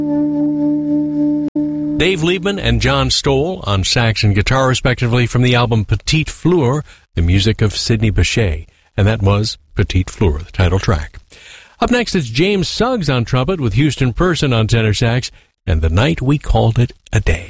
Dave Liebman and John Stoll on sax and guitar, respectively, from the album Petite Fleur, the music of Sidney Bechet. And that was Petite Fleur, the title track. Up next is James Suggs on trumpet with Houston Person on tenor sax, and The Night We Called It a Day.